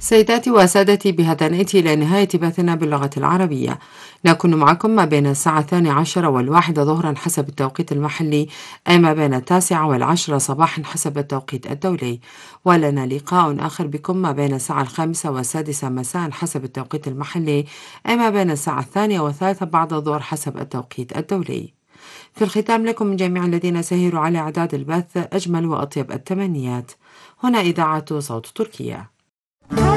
سيداتي وسادتي، بهذا نأتي إلى نهاية بثنا باللغة العربية. نكون معكم ما بين الساعة 12 والواحدة ظهرا حسب التوقيت المحلي، أي ما بين 9 والعشرة صباحا حسب التوقيت الدولي. ولنا لقاء آخر بكم ما بين الساعة 5 والسادسة مساء حسب التوقيت المحلي، أي ما بين الساعة 2 والثالثة بعد الظهر حسب التوقيت الدولي. في الختام، لكم من جميع الذين سهروا على إعداد البث أجمل وأطيب التمنيات. هنا إذاعة صوت تركيا.